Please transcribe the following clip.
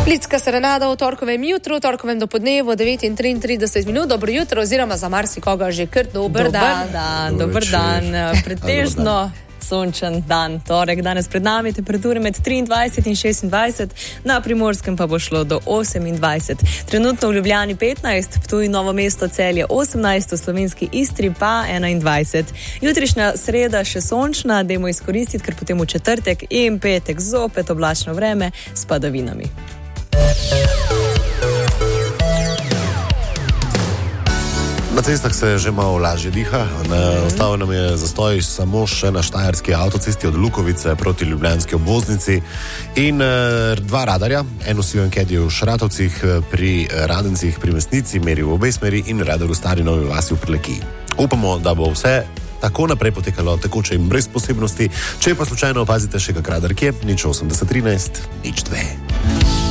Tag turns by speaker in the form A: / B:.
A: Litska serenada v torkovem jutru, torkovem dopoldnevu 9:33 minut. Dobro jutro, oziroma za marsikoga že kar dober dan. Dober dan, pretežno sončen dan. Torek danes pred nami, temperature med 23 in 26, na Primorskem pa bo šlo do 28. Trenutno v Ljubljani 15, Ptuj, Novo mesto, Celje 18, v slovenski Istri pa 21. Jutrišnja sreda še sončna, dajmo izkoristiti, ker potem v četrtek in petek zopet oblačno vreme s padavinami.
B: Na cestah se že malo lažje diha. Ostal nam je zastoj samo še na štajerski avtocesti od Lukovice proti ljubljanski obvoznici in dva radarja, en v Sivem Kediju v Šratovcih, pri Radencih, pri Mesnici, meri v obe smeri in radar v Stari Novi Vasi v Prlekiji. Upamo, da bo vse tako naprej potekalo tekoče in brez posebnosti. Če pa slučajno opazite še kak radar kje, 0813 02.